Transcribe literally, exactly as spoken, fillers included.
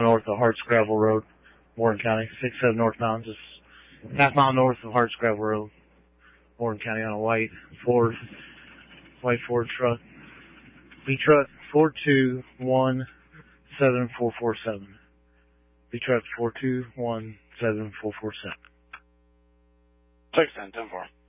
north of Harts Gravel Road, Morgan County, six seven northbound, just half mile north of Harts Gravel Road, Morgan County, on a white Ford, white Ford truck. B truck four two one seven four four seven. B truck four two one seven four four seven. six ten ten four.